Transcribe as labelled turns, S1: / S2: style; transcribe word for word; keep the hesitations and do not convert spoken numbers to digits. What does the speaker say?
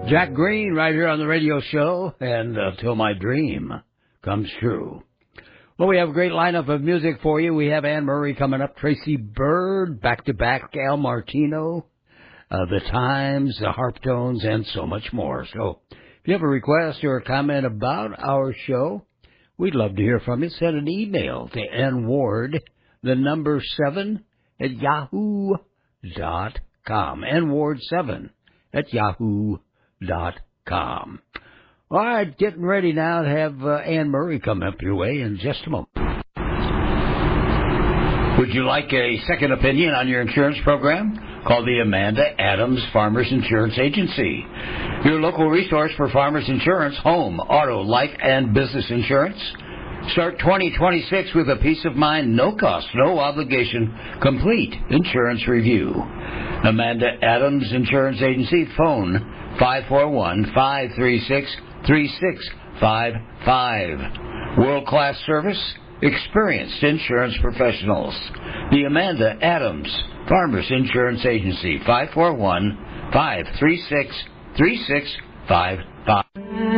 S1: Jack Green right here on the radio show, and uh, till my dream comes true. Well, we have a great lineup of music for you. We have Anne Murray coming up, Tracy Byrd, back-to-back Al Martino, uh, The Times, the Harptones, and so much more. So if you have a request or a comment about our show, we'd love to hear from you. Send an email to N Ward, the number seven, at yahoo dot com. N Ward seven at yahoo dot com. All right, getting ready now to have uh, Anne Murray come up your way in just a moment. Would you like a second opinion on your insurance program? Call the Amanda Adams Farmers Insurance Agency, your local resource for farmers insurance, home, auto, life, and business insurance. Start twenty twenty-six with a peace of mind, no cost, no obligation, complete insurance review. Amanda Adams Insurance Agency, phone five four one, five three six, three six five five. World-class service, experienced insurance professionals. The Amanda Adams Farmers Insurance Agency, five four one, five three six, three six five five.